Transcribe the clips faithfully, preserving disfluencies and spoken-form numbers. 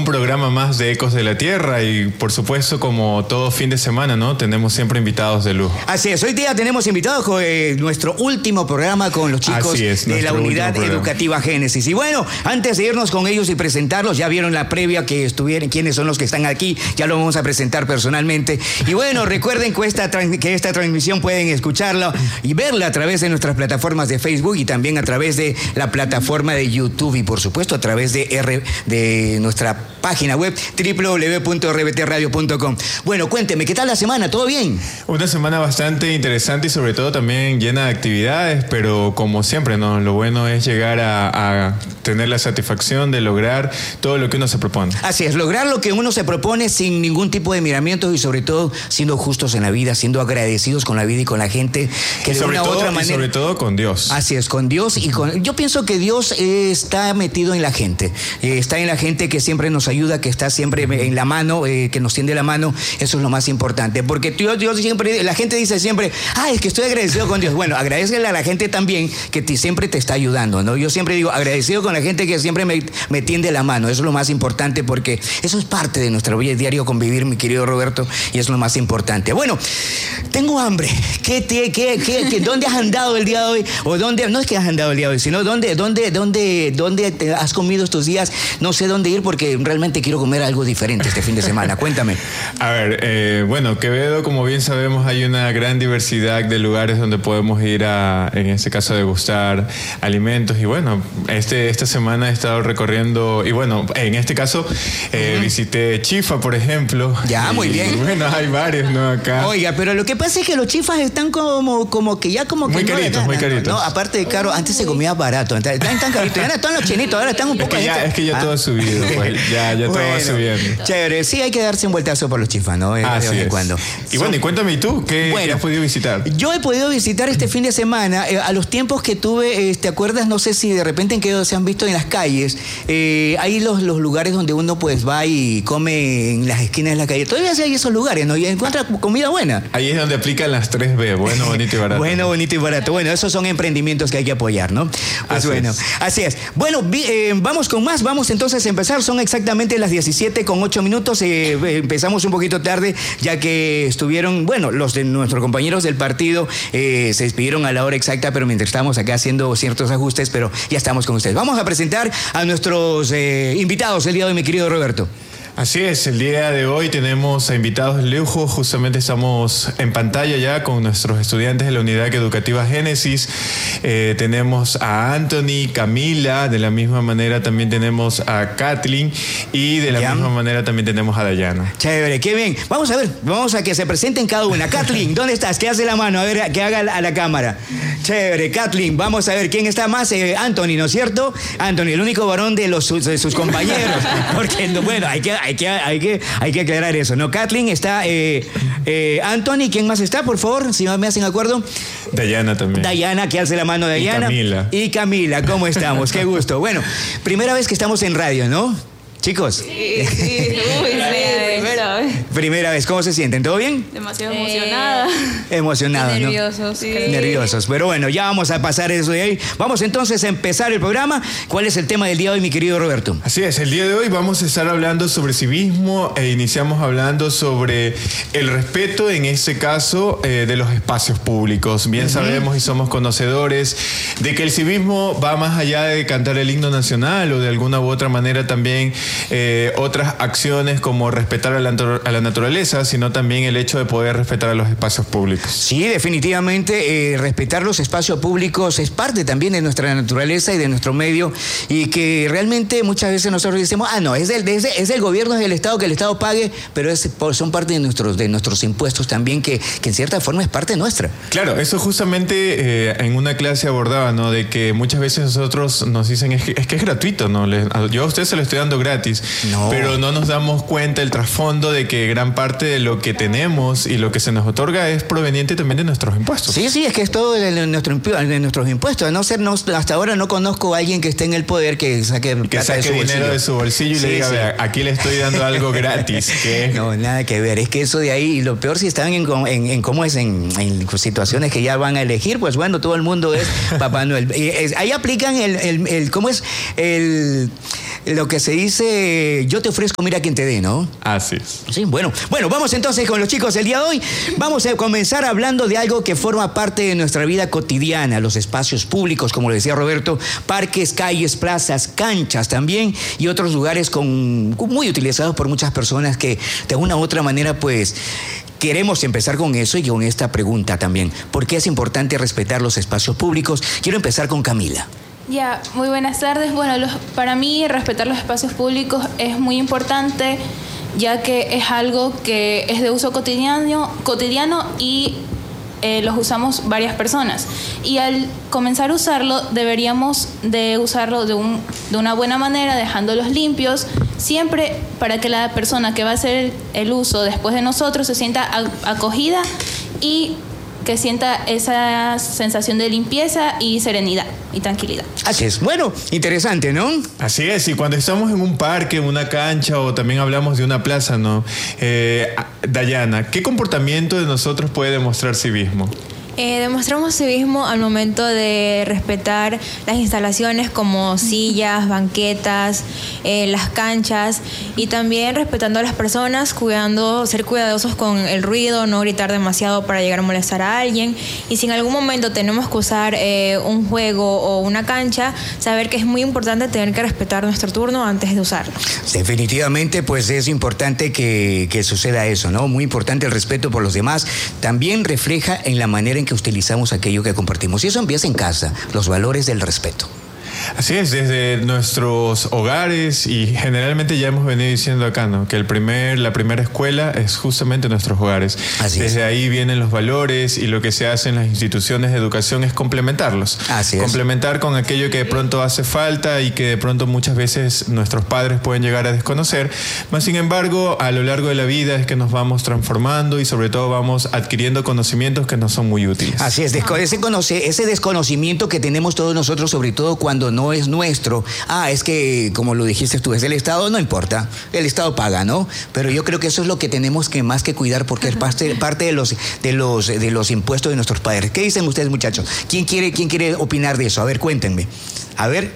programa más de Ecos de la Tierra y por supuesto como todo fin de semana, ¿no? Tenemos siempre invitados de lujo. Así es, hoy día tenemos invitados con eh, nuestro último programa con los chicos es, de la Unidad Educativa Génesis. Y bueno, antes de irnos con ellos y presentarlos, ya vieron la previa que estuvieron, quiénes son los que están aquí, ya lo vamos a presentar personalmente. Y bueno, recuerden que esta, que esta transmisión pueden escucharla y verla a través de nuestras plataformas de Facebook y también a través de la plataforma de YouTube y por supuesto a través de, R, de nuestra página web doble u doble u doble u punto r b t radio punto com. Bueno, cuénteme, ¿qué tal la semana? ¿Todo bien? Una semana bastante interesante y sobre todo también llena de actividades, pero como siempre, ¿no? Lo bueno es llegar a, a tener la satisfacción de lograr todo lo que uno se propone. Así es, lograr lo que uno se propone sin ningún tipo de miramientos y sobre todo siendo justos en la vida, siendo agradecidos con la vida y con la gente. Que y, de sobre una todo, u otra manera, y sobre todo con Dios. Así es, con Dios y con... Yo pienso que Dios eh, está metido en la gente, eh, está en la gente que siempre nos ayuda, que está siempre en la mano, eh, que nos tiende la mano, eso es lo más importante, porque Dios, Dios siempre, la gente dice siempre, ah, es que estoy agradecido con Dios. Bueno, agradecele a la gente también que te, siempre te está ayudando, ¿no? Yo siempre digo, agradecido con la gente que siempre me, me tiende la mano, eso es lo más importante porque eso es parte de nuestro diario convivir, mi querido Roberto, y es lo más importante. Bueno, tengo hambre. ¿Qué, qué, qué, qué, qué, ¿Dónde has andado el día de hoy? O dónde, no es que has andado el día de hoy, sino dónde, dónde, dónde, dónde te has comido estos días. No sé dónde ir porque realmente quiero comer algo diferente este fin de semana. Cuéntame. A ver, eh, bueno, Quevedo, como bien sabemos, hay una gran diversidad de lugares donde podemos ir a, en este caso, a degustar alimentos. Y bueno, este, esta semana he estado recorriendo, y bueno, en este caso eh, uh-huh. visité Chifa, por ejemplo. Ya, y, muy bien. Bueno, hay varios, ¿no? Acá. Oiga, pero lo que pasa es que los chifas están como, como que ya como que muy no caritos, muy caritos. No, aparte de caro, antes se comía barato, están tan caritos, ya no están los chinitos, ahora están un poco... Es que ya, es que ya ah. todo ha subido, pues, ya, ya todo bueno, va subiendo. Chévere, sí hay que darse un vueltazo por los chifas, ¿no? De Así vez en es. cuando. Y bueno, y cuéntame, ¿y tú? ¿Qué, bueno, ¿qué has podido visitar? Yo he podido visitar este fin de semana, eh, a los tiempos que tuve, eh, ¿te acuerdas? No sé si de repente en que se han visto en las calles, eh, hay los, los lugares donde uno pues va y come en las esquinas de la calle. Todavía hay esos lugares, ¿no? Y encuentra comida buena. Ahí es donde aplican las tres B, bueno, bonito y barato. Bueno, bonito y barato. Bueno, esos son emprendimientos que hay que apoyar, ¿no? Pues así bueno, es. así es. Bueno, vi, eh, vamos con más, vamos entonces a empezar. Son exactamente las diecisiete con ocho minutos. Eh, empezamos un poquito tarde, ya que estuvieron, bueno, los de nuestros compañeros del partido eh, se despidieron a la hora exacta, pero mientras estamos acá haciendo ciertos ajustes, pero ya estamos con ustedes. Vamos a presentar a nuestros eh, invitados el día de hoy, mi querido Roberto. Así es, el día de hoy tenemos a invitados de lujo, justamente estamos en pantalla ya con nuestros estudiantes de la Unidad Educativa Génesis, eh, tenemos a Anthony, Camila, de la misma manera también tenemos a Kathleen y de la ya. misma manera también tenemos a Dayana. Chévere, qué bien, vamos a ver, vamos a que se presenten cada una. Kathleen, ¿dónde estás? ¿Qué hace la mano? A ver, que haga a la cámara. Chévere, Kathleen, vamos a ver quién está más, eh, Anthony, ¿no es cierto? Anthony, el único varón de, los, de sus compañeros, porque bueno, hay que... Hay que, hay, que, hay que aclarar eso, ¿no? Kathleen está, eh, eh, Anthony, ¿quién más está, por favor? Si me hacen acuerdo. Dayana también. Dayana, que alce la mano, Dayana. Y Camila. Y Camila, ¿cómo estamos? Qué gusto. Bueno, primera vez que estamos en radio, ¿no? Chicos. Sí, sí, uy, sí, primera vez. Primera vez, ¿cómo se sienten? ¿Todo bien? Demasiado emocionada. Eh, emocionada, ¿no? Nerviosos, sí. Nerviosos, pero bueno, ya vamos a pasar eso de ahí. Vamos entonces a empezar el programa. ¿Cuál es el tema del día de hoy, mi querido Roberto? Así es, el día de hoy vamos a estar hablando sobre civismo e iniciamos hablando sobre el respeto, en este caso, eh, de los espacios públicos. Bien uh-huh. sabemos y somos conocedores de que el civismo va más allá de cantar el himno nacional o de alguna u otra manera también Eh, otras acciones como respetar a la, a la naturaleza, sino también el hecho de poder respetar a los espacios públicos. Sí, definitivamente eh, respetar los espacios públicos es parte también de nuestra naturaleza y de nuestro medio, y que realmente muchas veces nosotros decimos, ah, no, es del, es, es del gobierno, es del Estado, que el Estado pague, pero es, son parte de nuestros, de nuestros impuestos también, que, que en cierta forma es parte nuestra. Claro, eso justamente eh, en una clase abordaba, ¿no? De que muchas veces nosotros nos dicen, es que es, que es gratuito, ¿no? Les, yo a usted se lo estoy dando gratis. No. Pero no nos damos cuenta el trasfondo de que gran parte de lo que tenemos y lo que se nos otorga es proveniente también de nuestros impuestos. Sí, sí, es que es todo de, de, nuestro, de nuestros impuestos. A no ser, no, hasta ahora no conozco a alguien que esté en el poder que saque, que saque de dinero bolsillo. de su bolsillo y sí, le diga, sí. Vea, aquí le estoy dando algo gratis. ¿Qué? No, nada que ver. Es que eso de ahí, y lo peor si están en, en, en cómo es, en, en situaciones que ya van a elegir, pues bueno, todo el mundo es Papá Noel. Y es, ahí aplican el, el, el, ¿cómo es? El... lo que se dice, yo te ofrezco, mira quien te dé, ¿no? Así es. Sí, bueno. Bueno, vamos entonces con los chicos el día de hoy. Vamos a comenzar hablando de algo que forma parte de nuestra vida cotidiana, los espacios públicos, como lo decía Roberto, parques, calles, plazas, canchas también, y otros lugares con, muy utilizados por muchas personas que de una u otra manera, pues, queremos empezar con eso y con esta pregunta también. ¿Por qué es importante respetar los espacios públicos? Quiero empezar con Camila. Ya, muy buenas tardes. Bueno, los, para mí respetar los espacios públicos es muy importante, ya que es algo que es de uso cotidiano, cotidiano y eh, los usamos varias personas. Y al comenzar a usarlo, deberíamos de usarlo de, un, de una buena manera, dejándolos limpios, siempre para que la persona que va a hacer el uso después de nosotros se sienta acogida y que sienta esa sensación de limpieza y serenidad y tranquilidad. Así es. Bueno, interesante, ¿no? Así es, y cuando estamos en un parque, en una cancha o también hablamos de una plaza, ¿no? Eh, Dayana, ¿qué comportamiento de nosotros puede demostrar civismo? Eh, demostramos civismo al momento de respetar las instalaciones como sillas, banquetas, eh, las canchas, y también respetando a las personas, cuidando, ser cuidadosos con el ruido, no gritar demasiado para llegar a molestar a alguien. Y si en algún momento tenemos que usar eh, un juego o una cancha, saber que es muy importante tener que respetar nuestro turno antes de usarlo. Definitivamente, pues es importante que, que suceda eso, ¿no? Muy importante el respeto por los demás. También refleja en la manera en que utilizamos aquello que compartimos. Y eso empieza en casa, los valores del respeto. Así es, desde nuestros hogares, y generalmente ya hemos venido diciendo acá, ¿no? Que el primer, la primera escuela es justamente nuestros hogares. Así desde es. ahí vienen los valores, y lo que se hace en las instituciones de educación es complementarlos. Así es. Complementar con aquello que de pronto hace falta y que de pronto muchas veces nuestros padres pueden llegar a desconocer. Mas, sin embargo, a lo largo de la vida es que nos vamos transformando y sobre todo vamos adquiriendo conocimientos que nos son muy útiles. Así es, ese, conoce, ese desconocimiento que tenemos todos nosotros, sobre todo cuando no es nuestro. Ah, es que, como lo dijiste tú, es del Estado, no importa, el Estado paga, ¿no? Pero yo creo que eso es lo que tenemos que más que cuidar, porque es parte, parte de los, de los, de los impuestos de nuestros padres. ¿Qué dicen ustedes, muchachos? ¿Quién quiere, quién quiere opinar de eso? A ver, cuéntenme. A ver.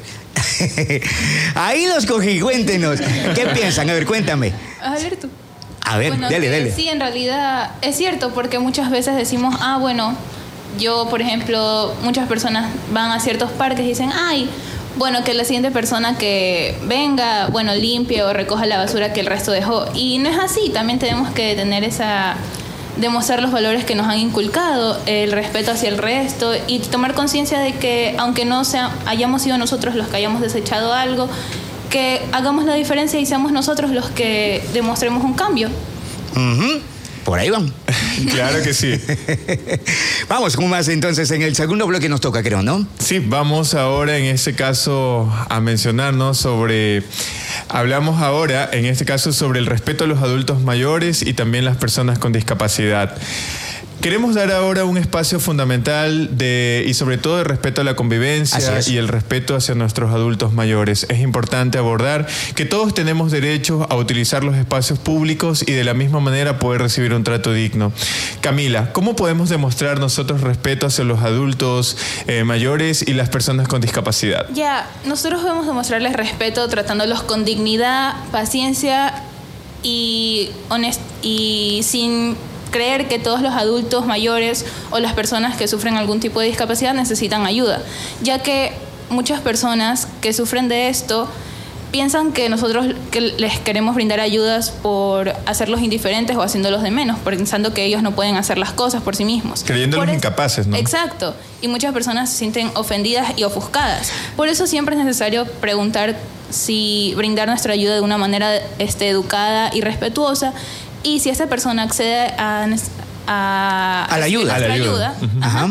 Ahí los cogí, cuéntenos. ¿Qué piensan? A ver, cuéntame. A ver tú. A ver, bueno, dale, que dale. Sí, en realidad es cierto, porque muchas veces decimos, ah, bueno, yo, por ejemplo, muchas personas van a ciertos parques y dicen, ay, bueno, que la siguiente persona que venga, bueno, limpie o recoja la basura que el resto dejó. Y no es así, también tenemos que tener esa, demostrar los valores que nos han inculcado, el respeto hacia el resto y tomar conciencia de que aunque no sea, hayamos sido nosotros los que hayamos desechado algo, que hagamos la diferencia y seamos nosotros los que demostremos un cambio. Uh-huh. Por ahí van. Claro que sí. Vamos con más entonces, en el segundo bloque nos toca, creo, ¿no? Sí, vamos ahora en este caso a mencionarnos sobre, hablamos ahora en este caso sobre el respeto a los adultos mayores y también las personas con discapacidad. Queremos dar ahora un espacio fundamental de, y sobre todo de respeto a la convivencia y el respeto hacia nuestros adultos mayores. Es importante abordar que todos tenemos derecho a utilizar los espacios públicos y de la misma manera poder recibir un trato digno. Camila, ¿cómo podemos demostrar nosotros respeto hacia los adultos eh, mayores y las personas con discapacidad? Ya, nosotros debemos demostrarles respeto tratándolos con dignidad, paciencia y, honest y sin creer que todos los adultos mayores o las personas que sufren algún tipo de discapacidad necesitan ayuda, ya que muchas personas que sufren de esto piensan que nosotros que les queremos brindar ayudas por hacerlos indiferentes o haciéndolos de menos, pensando que ellos no pueden hacer las cosas por sí mismos. Creyéndolos Por incapaces, ¿no? Exacto. Y muchas personas se sienten ofendidas y ofuscadas. Por eso siempre es necesario preguntar si brindar nuestra ayuda de una manera este, educada y respetuosa. Y si esa persona accede a, a, a la ayuda, a la ayuda, ayuda. Uh-huh. Ajá.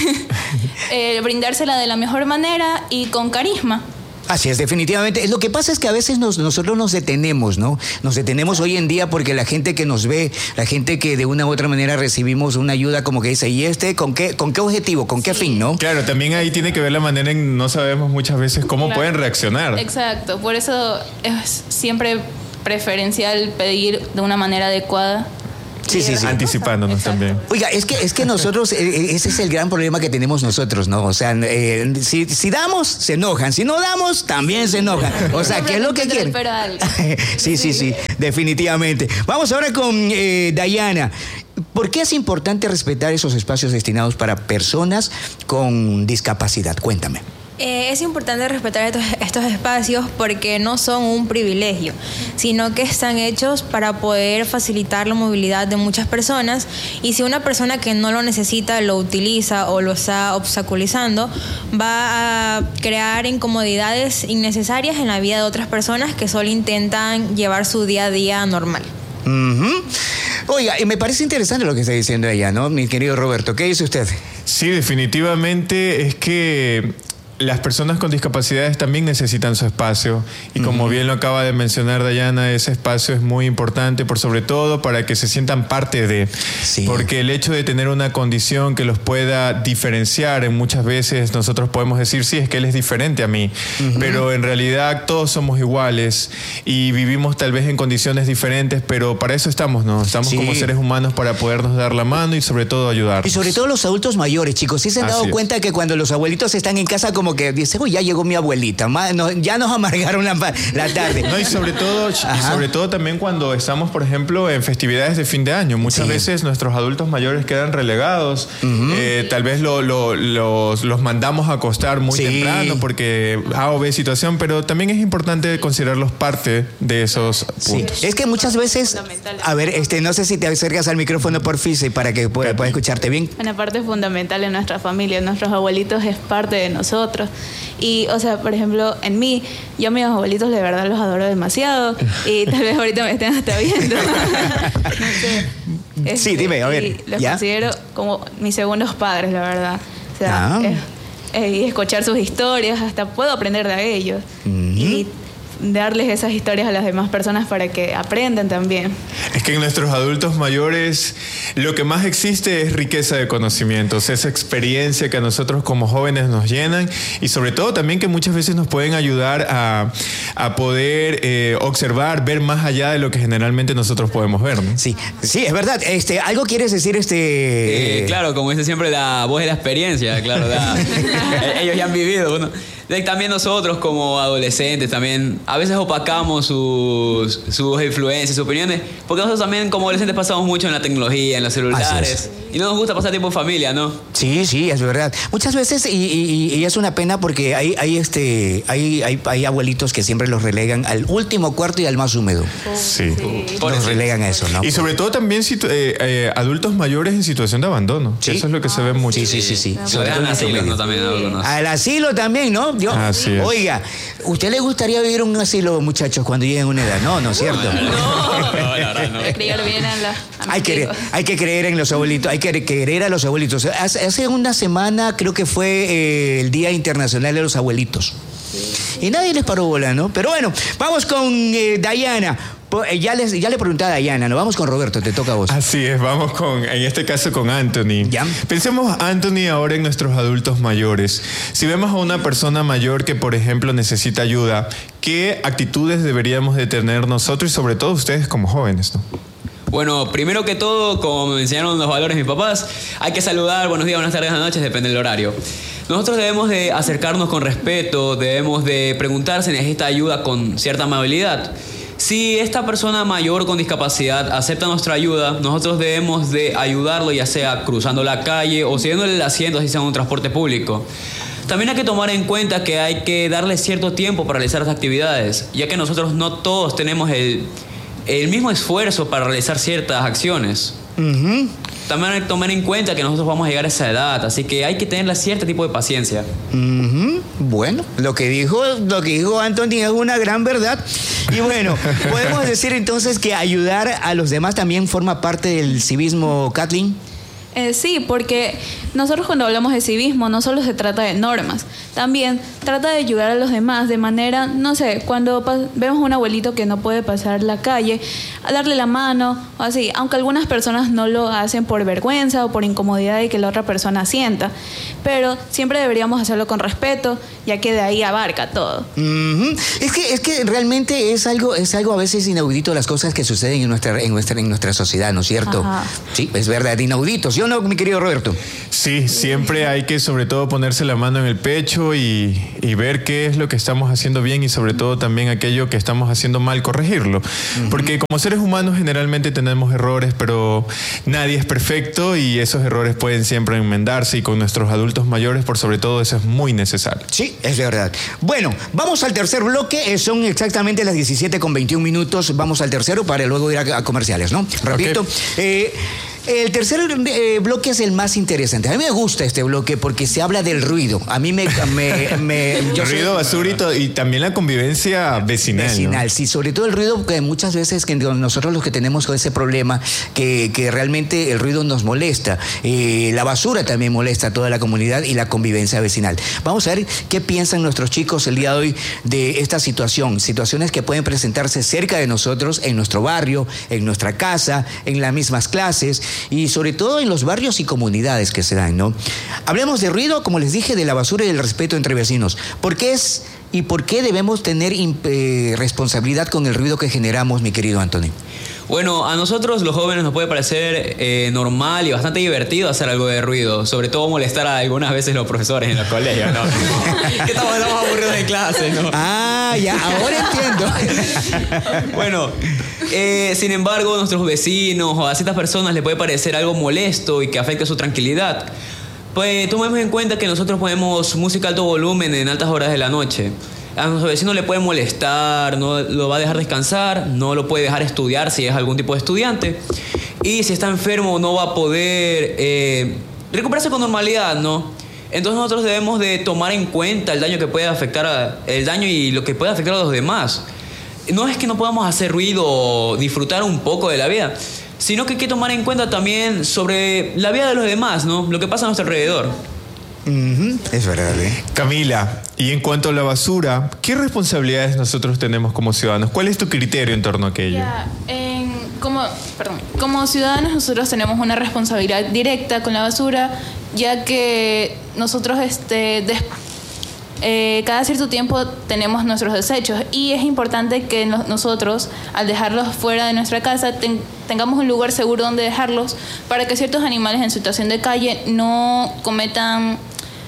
eh, brindársela de la mejor manera y con carisma. Así es, definitivamente. Lo que pasa es que a veces nos, nosotros nos detenemos, ¿no? Nos detenemos hoy en día porque la gente que nos ve, la gente que de una u otra manera recibimos una ayuda, como que dice, ¿y este con qué, con qué objetivo, con qué Sí. fin, no? Claro, también ahí tiene que ver la manera en no sabemos muchas veces cómo Claro. pueden reaccionar. Exacto. Por eso es siempre preferencial pedir de una manera adecuada. Sí, sí, sí. Anticipándonos también. Oiga, es que, es que nosotros, eh, ese es el gran problema que tenemos nosotros, ¿no? O sea, eh, si, si damos, se enojan. Si no damos, también se enojan. O sea, ¿qué es lo que quieren? Sí, sí, sí, definitivamente. Vamos ahora con eh, Dayana. ¿Por qué es importante respetar esos espacios destinados para personas con discapacidad? Cuéntame. Eh, es importante respetar estos, estos espacios porque no son un privilegio, sino que están hechos para poder facilitar la movilidad de muchas personas, y si una persona que no lo necesita lo utiliza o lo está obstaculizando, va a crear incomodidades innecesarias en la vida de otras personas que solo intentan llevar su día a día normal. Uh-huh. Oiga, y me parece interesante lo que está diciendo ella, ¿no? Mi querido Roberto, ¿qué dice usted? Sí, definitivamente es que las personas con discapacidades también necesitan su espacio, y como uh-huh. bien lo acaba de mencionar Dayana, ese espacio es muy importante, por sobre todo para que se sientan parte de, sí. porque el hecho de tener una condición que los pueda diferenciar, en muchas veces nosotros podemos decir, sí, es que él es diferente a mí, uh-huh. pero en realidad todos somos iguales y vivimos tal vez en condiciones diferentes, pero para eso estamos, ¿no? Estamos sí. como seres humanos para podernos dar la mano y sobre todo ayudar. Y sobre todo los adultos mayores, chicos, ¿sí se han Así dado es. cuenta que cuando los abuelitos están en casa como que dice, uy, ya llegó mi abuelita, no, ya nos amargaron la, la tarde? No, y sobre todo, y sobre todo también cuando estamos, por ejemplo, en festividades de fin de año. Muchas sí. veces nuestros adultos mayores quedan relegados. Uh-huh. Eh, tal vez lo, lo, los, los mandamos a acostar muy sí. temprano porque A o B situación, pero también es importante considerarlos parte de esos puntos. Sí. Es que muchas veces, a ver, este, no sé si te acercas al micrófono por Fise para que pueda, pueda escucharte bien. Una parte fundamental en nuestra familia, nuestros abuelitos es parte de nosotros. Y, o sea, por ejemplo, en mí, yo a mis abuelitos de verdad los adoro demasiado, y tal vez ahorita me estén hasta viendo. No sé. Este, sí, dime, a ver. Y los ¿ya? considero como mis segundos padres, la verdad. O sea, ah. eh, eh, y escuchar sus historias, hasta puedo aprender de ellos. Mm-hmm. Y darles esas historias a las demás personas para que aprendan también. Es que en nuestros adultos mayores lo que más existe es riqueza de conocimientos, esa experiencia que a nosotros como jóvenes nos llenan, y sobre todo también que muchas veces nos pueden ayudar a, a poder eh, observar, ver más allá de lo que generalmente nosotros podemos ver, ¿no? Sí, sí, es verdad. Este, ¿algo quieres decir? Este... Eh, claro, como dice siempre, la voz de la experiencia, claro. La, ellos ya han vivido, bueno. También nosotros como adolescentes también a veces opacamos sus, sus influencias, sus opiniones, porque nosotros también como adolescentes pasamos mucho en la tecnología, en los celulares, y no nos gusta pasar tiempo en familia, ¿no? Sí, sí, es verdad. Muchas veces, y, y, y es una pena porque hay, hay, este, hay, hay, hay abuelitos que siempre los relegan al último cuarto y al más húmedo. Sí. sí. Los relegan a eso, ¿no? Y sobre todo también situ- eh, eh, adultos mayores en situación de abandono. ¿Sí? Eso es lo que ah, se ve mucho. Sí, sí, sí. sí. Lo dejan al asilo, ¿no? También, algunos. Al asilo también, ¿no? Yo, Así es. Oiga, ¿usted le gustaría vivir en un asilo, muchachos, cuando lleguen a una edad? No, ¿no es cierto? No, no, la verdad no. Creer bien en la, hay, que, hay que creer en los abuelitos, hay que querer a los abuelitos. Hace, hace una semana creo que fue eh, el Día Internacional de los Abuelitos. Sí. Y nadie les paró bola, ¿no? Pero bueno, vamos con eh, Dayana. Ya, les, ya le pregunté a Dayana, ¿no? Vamos con Roberto, te toca a vos. Así es, vamos con, en este caso con Anthony. ¿Ya? Pensemos, Anthony, ahora en nuestros adultos mayores. Si vemos a una persona mayor que, por ejemplo, necesita ayuda, ¿qué actitudes deberíamos de tener nosotros y sobre todo ustedes como jóvenes, ¿no? Bueno, primero que todo, como me enseñaron los valores mis papás, hay que saludar, buenos días, buenas tardes, buenas noches, depende del horario. Nosotros debemos de acercarnos con respeto, debemos de preguntar si necesita ayuda con cierta amabilidad. Si esta persona mayor con discapacidad acepta nuestra ayuda, nosotros debemos de ayudarlo, ya sea cruzando la calle o cediéndole el asiento, así sea en un transporte público. También hay que tomar en cuenta que hay que darle cierto tiempo para realizar las actividades, ya que nosotros no todos tenemos el, el mismo esfuerzo para realizar ciertas acciones. Uh-huh. También hay que tomar en cuenta que nosotros vamos a llegar a esa edad, así que hay que tener cierto tipo de paciencia. Uh-huh. Bueno, lo que dijo, lo que dijo Anthony es una gran verdad. Y bueno, podemos decir entonces que ayudar a los demás también forma parte del civismo, Kathleen. Eh, sí, porque nosotros cuando hablamos de civismo no solo se trata de normas, también trata de ayudar a los demás de manera, no sé, cuando pa- vemos a un abuelito que no puede pasar la calle, a darle la mano o así, aunque algunas personas no lo hacen por vergüenza o por incomodidad de que la otra persona sienta, pero siempre deberíamos hacerlo con respeto, ya que de ahí abarca todo. Uh-huh. Es que es que realmente es algo es algo a veces inaudito las cosas que suceden en nuestra en nuestra en nuestra sociedad, ¿no es cierto? Ajá. Sí, es verdad, inaudito, ¿sí o no, mi querido Roberto? Sí, siempre hay que sobre todo ponerse la mano en el pecho y, y ver qué es lo que estamos haciendo bien y sobre todo también aquello que estamos haciendo mal, corregirlo. Uh-huh. Porque como seres humanos generalmente tenemos errores, pero nadie es perfecto y esos errores pueden siempre enmendarse y con nuestros adultos mayores por sobre todo eso es muy necesario. Sí, es verdad. Bueno, vamos al tercer bloque, eh, son exactamente las diecisiete con veintiún minutos, vamos al tercero para luego ir a, a comerciales, ¿no? Repito, okay. eh, El tercer eh, bloque es el más interesante. A mí me gusta este bloque porque se habla del ruido. A mí me... me, me yo el ruido, basurito y también la convivencia vecinal. Vecinal, ¿no? Sí, sobre todo el ruido, que muchas veces que nosotros los que tenemos ese problema, que, que realmente el ruido nos molesta. Eh, la basura también molesta a toda la comunidad y la convivencia vecinal. Vamos a ver qué piensan nuestros chicos el día de hoy de esta situación. Situaciones que pueden presentarse cerca de nosotros, en nuestro barrio, en nuestra casa, en las mismas clases y sobre todo en los barrios y comunidades que se dan, ¿no? Hablemos de ruido, como les dije, de la basura y del respeto entre vecinos. ¿Por qué es y por qué debemos tener eh, responsabilidad con el ruido que generamos, mi querido Anthony? Bueno, a nosotros los jóvenes nos puede parecer eh, normal y bastante divertido hacer algo de ruido, sobre todo molestar a algunas veces los profesores en los colegios, ¿no? Que estamos, estamos aburridos de clase, ¿no? Ah, ya, ahora entiendo. Bueno, eh, sin embargo, a nuestros vecinos o a ciertas personas les puede parecer algo molesto y que afecte su tranquilidad. Pues tomemos en cuenta que nosotros ponemos música a alto volumen en altas horas de la noche. A nuestro vecino le puede molestar, no lo va a dejar descansar, no lo puede dejar estudiar si es algún tipo de estudiante. Y si está enfermo no va a poder eh, recuperarse con normalidad, ¿no? Entonces nosotros debemos de tomar en cuenta el daño que puede afectar a, el daño y lo que puede afectar a los demás. No es que no podamos hacer ruido o disfrutar un poco de la vida, sino que hay que tomar en cuenta también sobre la vida de los demás, ¿no? Lo que pasa a nuestro alrededor. Uh-huh. Es verdad, ¿eh? Camila, y en cuanto a la basura, ¿qué responsabilidades nosotros tenemos como ciudadanos? ¿Cuál es tu criterio en torno a aquello? Ya, en, como, perdón, como ciudadanos nosotros tenemos una responsabilidad directa con la basura, ya que nosotros este, des, eh, cada cierto tiempo tenemos nuestros desechos y es importante que no, nosotros, al dejarlos fuera de nuestra casa, ten, tengamos un lugar seguro donde dejarlos para que ciertos animales en situación de calle no cometan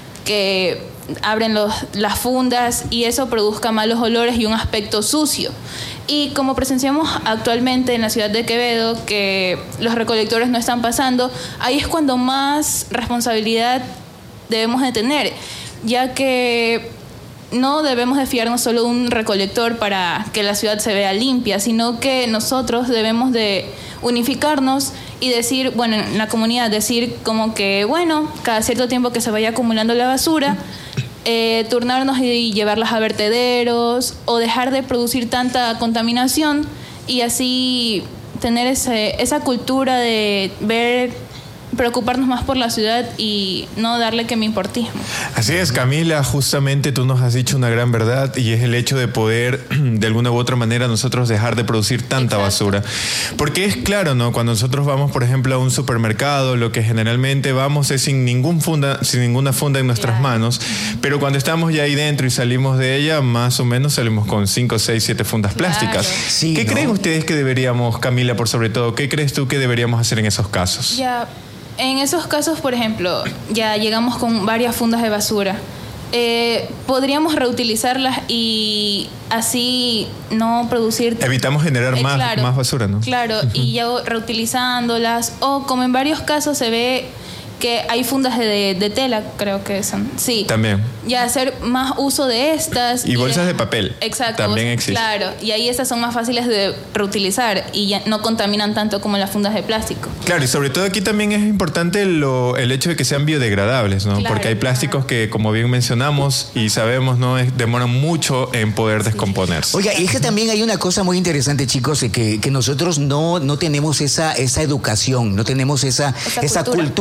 que abren los, las fundas y eso produzca malos olores y un aspecto sucio. Y como presenciamos actualmente en la ciudad de Quevedo que los recolectores no están pasando, ahí es cuando más responsabilidad debemos de tener, ya que no debemos de fiarnos solo de un recolector para que la ciudad se vea limpia, sino que nosotros debemos de unificarnos y decir, bueno, en la comunidad, decir como que, bueno, cada cierto tiempo que se vaya acumulando la basura, eh, turnarnos y llevarlas a vertederos o dejar de producir tanta contaminación y así tener ese, esa cultura de ver, preocuparnos más por la ciudad y no darle que me importismo. Así es, Camila, justamente tú nos has dicho una gran verdad y es el hecho de poder de alguna u otra manera nosotros dejar de producir tanta Exacto. basura. Porque es claro, ¿no? Cuando nosotros vamos, por ejemplo, a un supermercado, lo que generalmente vamos es sin ningún funda, sin ninguna funda en nuestras claro. manos, pero cuando estamos ya ahí dentro y salimos de ella, más o menos salimos con cinco, seis, siete fundas claro. plásticas. Sí, ¿Qué ¿no? creen ustedes que deberíamos, Camila, por sobre todo, qué crees tú que deberíamos hacer en esos casos? Ya. En esos casos, por ejemplo, ya llegamos con varias fundas de basura. Eh, podríamos reutilizarlas y así no producir... Evitamos generar eh, más, claro, más basura, ¿no? Claro, uh-huh. y ya reutilizándolas. O como en varios casos se ve que hay fundas de, de, de tela, creo que son. Sí. También. Ya hacer más uso de estas. Y, y bolsas de, de papel. Exacto. También bolsas, existe. Claro. Y ahí esas son más fáciles de reutilizar y ya no contaminan tanto como las fundas de plástico. Claro, y sobre todo aquí también es importante lo, el hecho de que sean biodegradables, ¿no? Claro, porque hay plásticos claro. que, como bien mencionamos y sabemos, ¿no? Es, demoran mucho en poder sí. descomponerse. Oiga, y es que también hay una cosa muy interesante, chicos, que, que nosotros no, no tenemos esa, esa educación, no tenemos esa, esa, esa cultura, cultura, esa cultura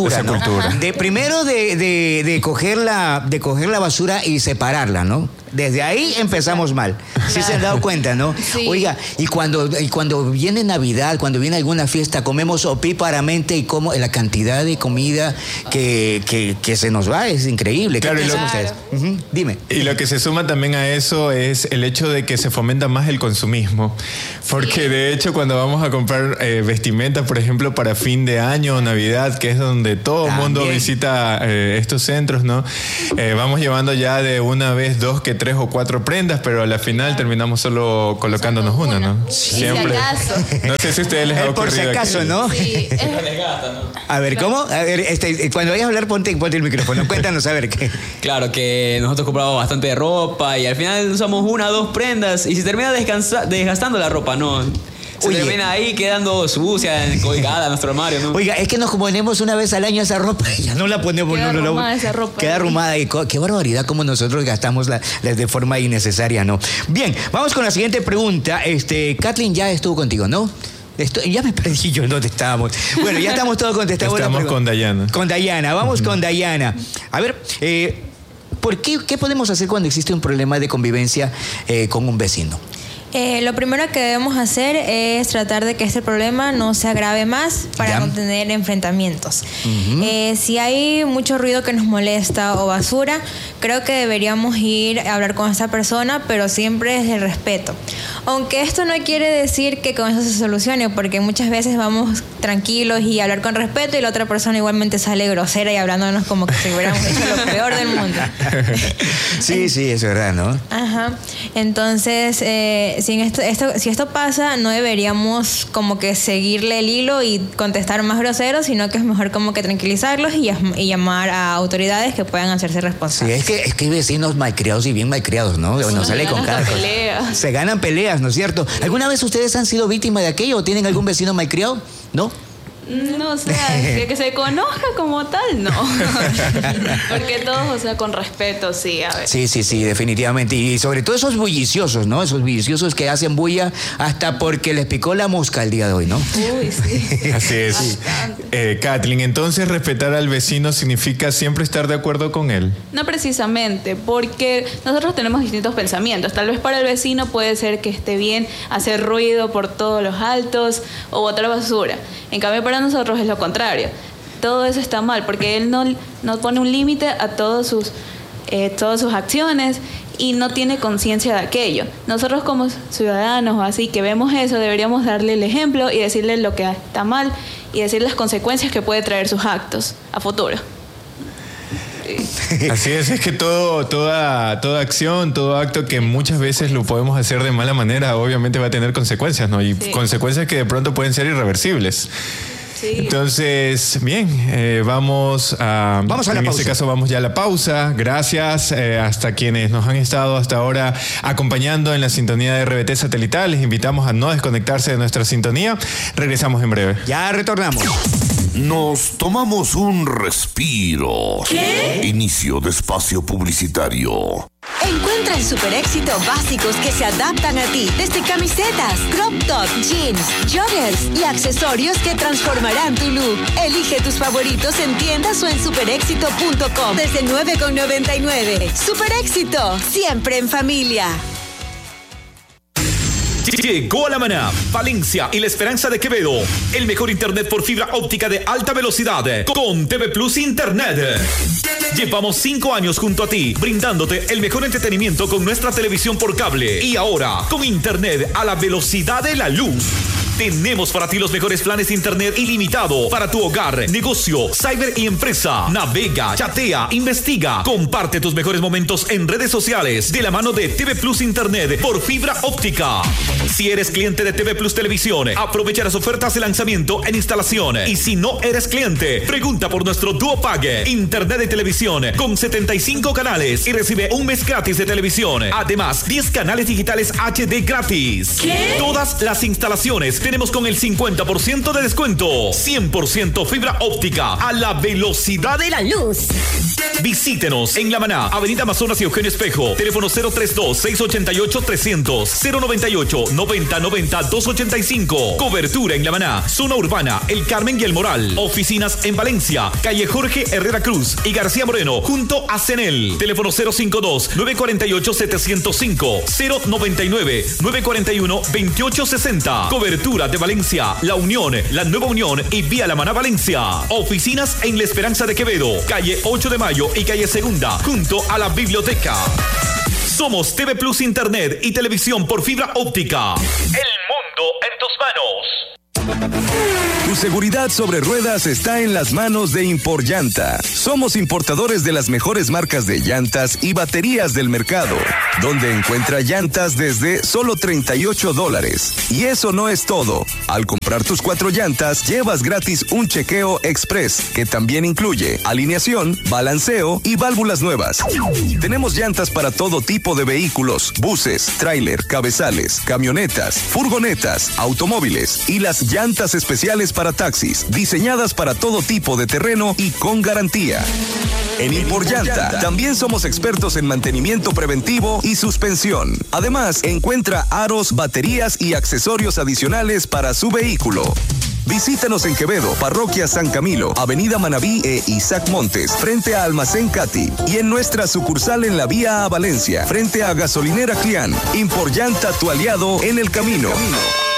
basura. De, primero de, de, de, coger la, de coger la basura y separarla, ¿no? Desde ahí empezamos mal. ¿Sí se han dado cuenta, no? Sí. Oiga, y cuando, y cuando viene Navidad, cuando viene alguna fiesta, comemos opíparamente y como la cantidad de comida que, que, que se nos va es increíble. Claro, ¿Qué y lo- piensan ustedes? Ujú, dime. Y lo que se suma también a eso es el hecho de que se fomenta más el consumismo. Porque de hecho cuando vamos a comprar eh, vestimenta, por ejemplo, para fin de año o Navidad, que es donde todo el mundo También. visita eh, estos centros, ¿no? Eh, vamos llevando ya de una vez dos que tres o cuatro prendas, pero a la final terminamos solo colocándonos Solo una, una. ¿no? Sí, si acaso. No sé si a ustedes les ha Eh, por si ocurrido acaso, que- ¿no? Sí, es- A ver, ¿cómo? A ver, este, cuando vayas a hablar, ponte, ponte el micrófono. Cuéntanos, a ver, ¿qué? Claro que nosotros compramos bastante ropa y al final usamos una o dos prendas y se termina descansa- desgastando la ropa, ¿no? Se Oye. termina ahí quedando sucia, colgada en nuestro armario, ¿no? Oiga, es que nos ponemos una vez al año esa ropa y ya no la ponemos. Queda no, no, no. arrumada esa ropa. Queda arrumada y co- qué barbaridad como nosotros gastamos la, la de forma innecesaria, ¿no? Bien, vamos con la siguiente pregunta. Este, Kathleen ya estuvo contigo, ¿no? Esto- ya me perdí yo en dónde estábamos. Bueno, ya estamos todos contestados. Estamos Buena con pregunta. Dayana. Con Dayana, vamos con Dayana. A ver, eh, ¿por qué, ¿qué podemos hacer cuando existe un problema de convivencia eh, con un vecino? Eh, lo primero que debemos hacer es tratar de que este problema no se agrave más para Ya. no tener enfrentamientos. Eh, si hay mucho ruido que nos molesta o basura, creo que deberíamos ir a hablar con esta persona, pero siempre desde el respeto. Aunque esto no quiere decir que con eso se solucione, porque muchas veces vamos tranquilos y hablar con respeto y la otra persona igualmente sale grosera y hablándonos como que si hubiéramos hecho lo peor del mundo. Sí, sí, es verdad, ¿no? Ajá. Entonces, eh, si, en esto, esto, si esto pasa, no deberíamos como que seguirle el hilo y contestar más groseros, sino que es mejor como que tranquilizarlos y, llam- y llamar a autoridades que puedan hacerse Sí, responsables. es que, es que hay vecinos malcriados y bien malcriados, ¿no? Nos se sale con ganan cada hasta cosa. peleas. Se ganan peleas, ¿no es cierto? ¿Alguna vez ustedes han sido víctimas de aquello o tienen algún vecino malcriado? ¿No? No, o sea, que, que se conozca como tal, no. Porque todos, o sea, con respeto, sí, a ver. Sí, sí, sí, definitivamente. Y sobre todo esos bulliciosos, ¿no? Esos bulliciosos que hacen bulla hasta porque les picó la mosca el día de hoy, ¿no? Uy, sí. Así es. Bastante. Eh, Kathleen, entonces respetar al vecino significa siempre estar de acuerdo con él. No precisamente, porque nosotros tenemos distintos pensamientos. Tal vez para el vecino puede ser que esté bien hacer ruido por todos los altos o botar basura. En cambio, para nosotros es lo contrario. Todo eso está mal, porque él no, no pone un límite a todos sus, eh, todas sus acciones y no tiene conciencia de aquello. Nosotros como ciudadanos o así que vemos eso, deberíamos darle el ejemplo y decirle lo que está mal y decir las consecuencias que puede traer sus actos a futuro. Así es, es que todo, toda, toda acción, todo acto que muchas veces lo podemos hacer de mala manera, obviamente va a tener consecuencias, ¿no? Y Sí. consecuencias que de pronto pueden ser irreversibles. Sí. Entonces, bien, eh, vamos a... Vamos a la en pausa. este caso vamos ya a la pausa. Gracias eh, hasta quienes nos han estado hasta ahora acompañando en la sintonía de R B T Satelital. Les invitamos a no desconectarse de nuestra sintonía. Regresamos en breve. Ya retornamos. Nos tomamos un respiro. ¿Qué? Inicio de espacio publicitario. Encuentra en Super Éxito básicos que se adaptan a ti, desde camisetas, crop top, jeans, joggers y accesorios que transformarán tu look. Elige tus favoritos en tiendas o en super éxito punto com desde nueve con noventa y nueve. Super Éxito, siempre en familia. Llegó a La Maná, Valencia y La Esperanza de Quevedo. El mejor internet por fibra óptica de alta velocidad con T V Plus Internet. Llevamos cinco años junto a ti, brindándote el mejor entretenimiento con nuestra televisión por cable. Y ahora, con internet a la velocidad de la luz. Tenemos para ti los mejores planes de internet ilimitado para tu hogar, negocio, cyber y empresa. Navega, chatea, investiga. Comparte tus mejores momentos en redes sociales de la mano de T V Plus Internet por fibra óptica. Si eres cliente de T V Plus Televisión, aprovecha las ofertas de lanzamiento en instalación. Y si no eres cliente, pregunta por nuestro Duo Pague. Internet de televisión con setenta y cinco canales y recibe un mes gratis de televisión. Además, diez canales digitales H D gratis. ¿Qué? Todas las instalaciones T tenemos con el cincuenta por ciento de descuento. cien por ciento fibra óptica a la velocidad de la luz. Visítenos en La Maná, Avenida Amazonas y Eugenio Espejo. Teléfono cero treinta y dos, seiscientos ochenta y ocho, trescientos, cero noventa y ocho, noventa noventa, doscientos ochenta y cinco. Cobertura en La Maná, zona urbana, El Carmen y El Moral. Oficinas en Valencia, calle Jorge Herrera Cruz y García Moreno, junto a Cenel. Teléfono cero cincuenta y dos, novecientos cuarenta y ocho, setecientos cinco, cero noventa y nueve, novecientos cuarenta y uno, veintiocho sesenta. Cobertura de Valencia, La Unión, La Nueva Unión y Vía La Maná Valencia. Oficinas en La Esperanza de Quevedo, calle ocho de Mayo y calle Segunda, junto a la biblioteca. Somos T V Plus Internet y televisión por fibra óptica. El mundo en tus manos. Tu seguridad sobre ruedas está en las manos de Imporllanta. Somos importadores de las mejores marcas de llantas y baterías del mercado, donde encuentra llantas desde solo treinta y ocho dólares. Y eso no es todo. Al comprar tus cuatro llantas, llevas gratis un chequeo express, que también incluye alineación, balanceo y válvulas nuevas. Tenemos llantas para todo tipo de vehículos: buses, tráiler, cabezales, camionetas, furgonetas, automóviles y las llantas especiales para taxis, diseñadas para todo tipo de terreno y con garantía. En Imporllanta también somos expertos en mantenimiento preventivo y suspensión. Además, encuentra aros, baterías y accesorios adicionales para su vehículo. Visítanos en Quevedo, Parroquia San Camilo, Avenida Manabí e Isaac Montes, frente a Almacén Cati, y en nuestra sucursal en la vía a Valencia, frente a Gasolinera Clián. Imporllanta, tu aliado en el camino.